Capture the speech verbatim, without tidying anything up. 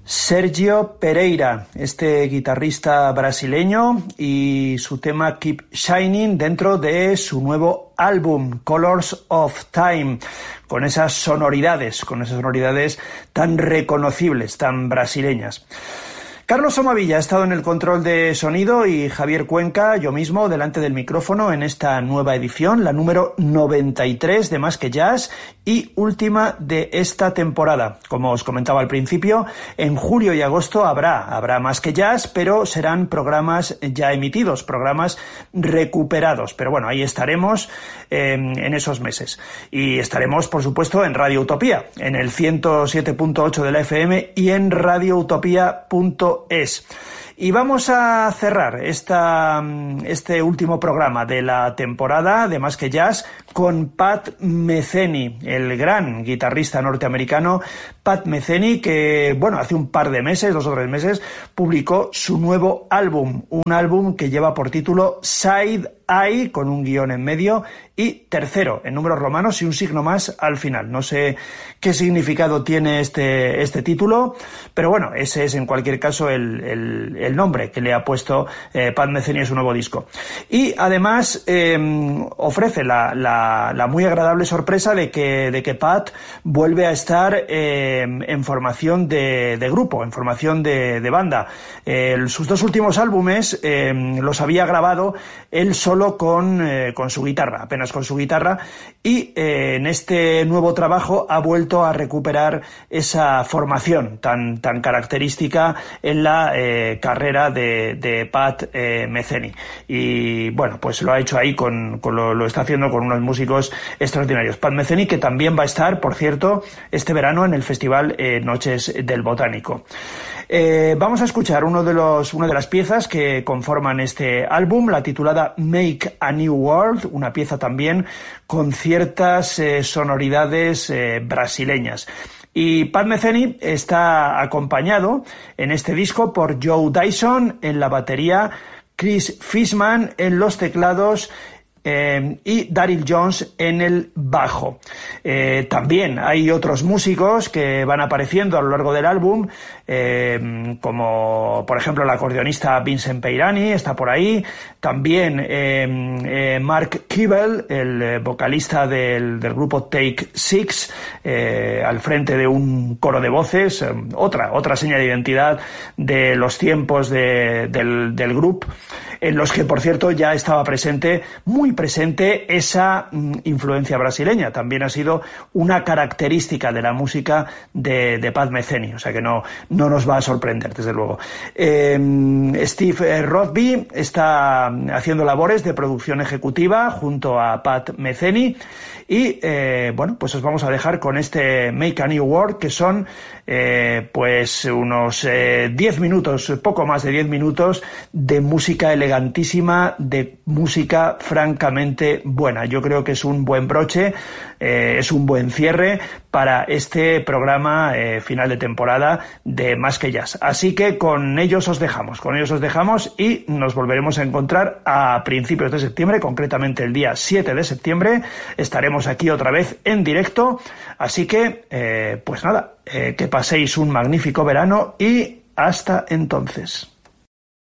Sergio Pereira, este guitarrista brasileño, y su tema Keep Shining dentro de su nuevo álbum Colors of Time, con esas sonoridades, con esas sonoridades tan reconocibles, tan brasileñas. Carlos Somavilla ha estado en el control de sonido y Javier Cuenca, yo mismo, delante del micrófono en esta nueva edición, la número noventa y tres de Más que Jazz y última de esta temporada. Como os comentaba al principio, en julio y agosto habrá, habrá Más que Jazz, pero serán programas ya emitidos, programas recuperados. Pero bueno, ahí estaremos eh, en esos meses. Y estaremos, por supuesto, en Radio Utopía, en el ciento siete punto ocho de la F M y en radio utopía punto es. Y vamos a cerrar esta, este último programa de la temporada de Más que Jazz con Pat Metheny, el gran guitarrista norteamericano Pat Metheny, que, bueno, hace un par de meses, dos o tres meses, publicó su nuevo álbum, un álbum que lleva por título Side Eye, con un guión en medio, y tercero, en números romanos y un signo más al final. No sé qué significado tiene este, este título, pero bueno, ese es en cualquier caso el, el, el nombre que le ha puesto eh, Pat Metheny a su nuevo disco. Y además eh, ofrece la, la, la muy agradable sorpresa de que, de que Pat vuelve a estar eh, en formación de, de grupo, en formación de, de banda. Eh, sus dos últimos álbumes eh, los había grabado él solo con, eh, con su guitarra, apenas con su guitarra, y eh, en este nuevo trabajo ha vuelto a recuperar esa formación tan, tan característica en la eh, carrera de, de Pat eh, Metheny. Y bueno, pues lo ha hecho ahí con, con lo, lo está haciendo con unos músicos extraordinarios. Pat Metheny, que también va a estar, por cierto, este verano en el Festival eh, Noches del Botánico. Eh, vamos a escuchar uno de los, una de las piezas que conforman este álbum, la titulada Make a New World, una pieza también con ciertas eh, sonoridades eh, brasileñas. Y Pat Metheny está acompañado en este disco por Joe Dyson en la batería, Chris Fishman en los teclados, Eh, y Daryl Jones en el bajo. Eh, también hay otros músicos que van apareciendo a lo largo del álbum, eh, como por ejemplo el acordeonista Vincent Peirani está por ahí, también eh, eh, Mark Kibel, el eh, vocalista del, del grupo Take Six, eh, al frente de un coro de voces, eh, otra, otra seña de identidad de los tiempos de, del, del grupo, en los que por cierto ya estaba presente, muy presente, esa mm, influencia brasileña. También ha sido una característica de la música de, de Pat Metheny, o sea que no, no nos va a sorprender, desde luego. Eh, Steve Rothby está haciendo labores de producción ejecutiva junto a Pat Metheny y, eh, bueno, pues os vamos a dejar con este Make a New World, que son eh, pues unos eh, diez minutos, poco más de diez minutos de música elegantísima, de música francamente buena. Yo creo que es un buen broche, eh, es un buen cierre para este programa eh, final de temporada de Más que Jazz. Así que con ellos os dejamos, con ellos os dejamos y nos volveremos a encontrar a principios de septiembre, concretamente el día siete de septiembre. Estaremos aquí otra vez en directo, así que eh, pues nada, eh, que paséis un magnífico verano y hasta entonces.